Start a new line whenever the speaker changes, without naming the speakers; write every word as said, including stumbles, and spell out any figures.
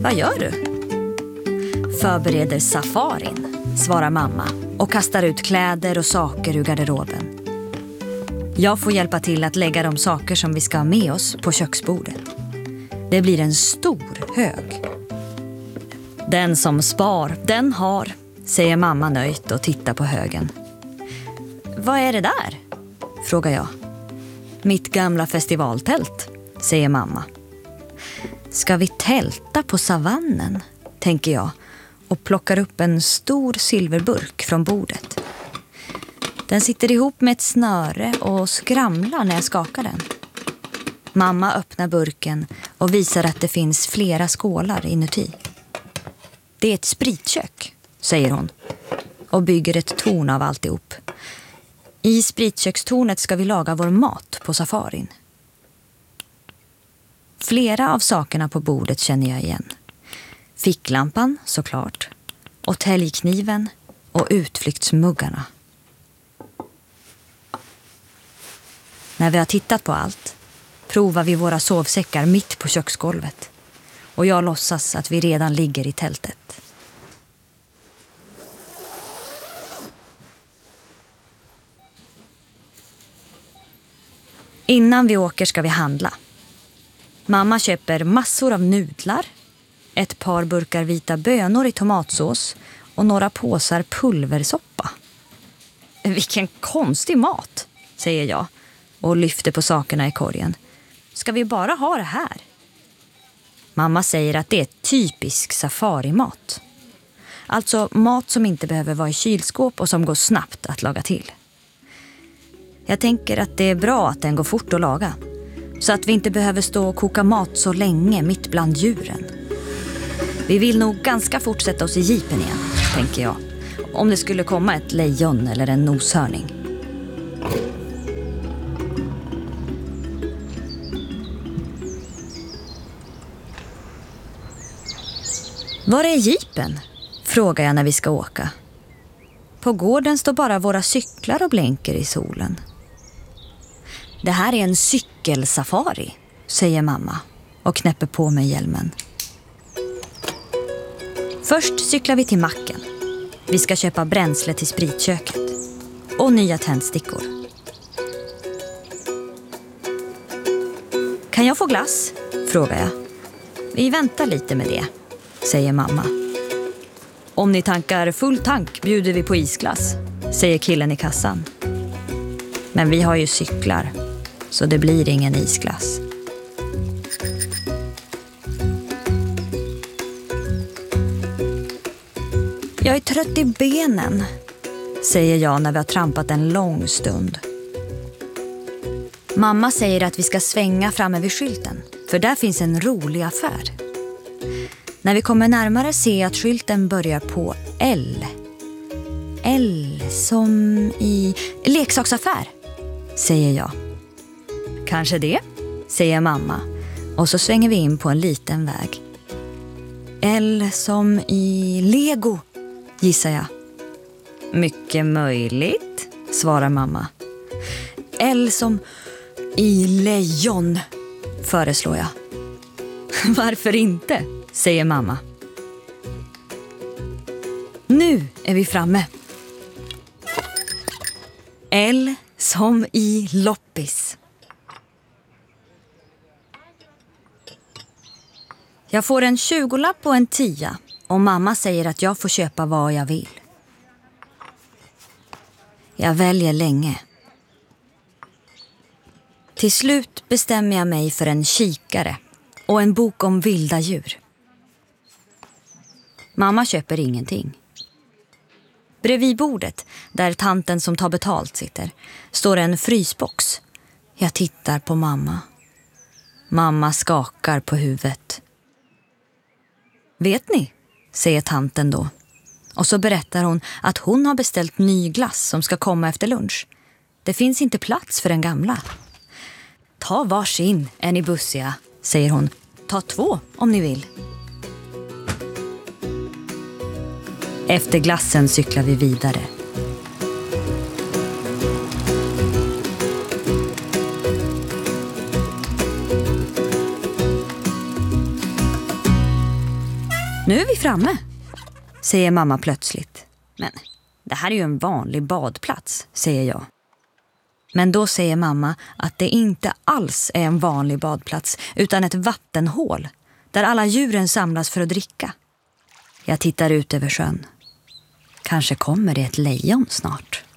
Vad gör du? Förbereder safarin, svarar mamma och kastar ut kläder och saker ur garderoben. Jag får hjälpa till att lägga de saker som vi ska ha med oss på köksbordet. Det blir en stor hög. Den som spar, den har, säger mamma nöjt och tittar på högen. Vad är det där? Frågar jag. Mitt gamla festivaltält, säger mamma. Ska vi tälta på savannen, tänker jag, och plockar upp en stor silverburk från bordet. Den sitter ihop med ett snöre och skramlar när jag skakar den. Mamma öppnar burken och visar att det finns flera skålar inuti. Det är ett spritkök, säger hon, och bygger ett torn av alltihop. I spritkökstornet ska vi laga vår mat på safarin. Flera av sakerna på bordet känner jag igen. Ficklampan, såklart, och täljkniven och utflyktsmuggarna. När vi har tittat på allt provar vi våra sovsäckar mitt på köksgolvet. Och jag låtsas att vi redan ligger i tältet. Innan vi åker ska vi handla. Mamma köper massor av nudlar, ett par burkar vita bönor i tomatsås och några påsar pulversoppa. Vilken konstig mat, säger jag och lyfter på sakerna i korgen. Ska vi bara ha det här? Mamma säger att det är typisk safarimat. Alltså mat som inte behöver vara i kylskåp och som går snabbt att laga till. Jag tänker att det är bra att den går fort att laga. Så att vi inte behöver stå och koka mat så länge mitt bland djuren. Vi vill nog ganska fort sätta oss i jeepen igen, tänker jag. Om det skulle komma ett lejon eller en noshörning. Var är jeepen? Frågar jag när vi ska åka. På gården står bara våra cyklar och blänker i solen. Det här är en cykelsafari, säger mamma och knäpper på mig hjälmen. Först cyklar vi till macken. Vi ska köpa bränsle till spritköket och nya tändstickor. Kan jag få glass? Frågar jag. Vi väntar lite med det, säger mamma. Om ni tankar full tank bjuder vi på isglass, säger killen i kassan. Men vi har ju cyklar, så det blir ingen isglass. Jag är trött i benen, säger jag när vi har trampat en lång stund. Mamma säger att vi ska svänga framme vid skylten, för där finns en rolig affär. När vi kommer närmare ser jag att skylten börjar på L. L som i leksaksaffär, säger jag. Kanske det, säger mamma. Och så svänger vi in på en liten väg. L som i Lego, gissar jag. Mycket möjligt, svarar mamma. L som i lejon, föreslår jag. Varför inte, säger mamma. Nu är vi framme. L som i loppis. Jag får en tjugolapp och en tia och mamma säger att jag får köpa vad jag vill. Jag väljer länge. Till slut bestämmer jag mig för en kikare och en bok om vilda djur. Mamma köper ingenting. Bredvid bordet, där tanten som tar betalt sitter, står en frysbox. Jag tittar på mamma. Mamma skakar på huvudet. Vet ni, säger tanten då. Och så berättar hon att hon har beställt ny glass som ska komma efter lunch. Det finns inte plats för den gamla. Ta varsin, är ni bussiga, säger hon. Ta två om ni vill. Efter glassen cyklar vi vidare. Nu är vi framme, säger mamma plötsligt. Men det här är ju en vanlig badplats, säger jag. Men då säger mamma att det inte alls är en vanlig badplats utan ett vattenhål där alla djuren samlas för att dricka. Jag tittar ut över sjön. Kanske kommer det ett lejon snart.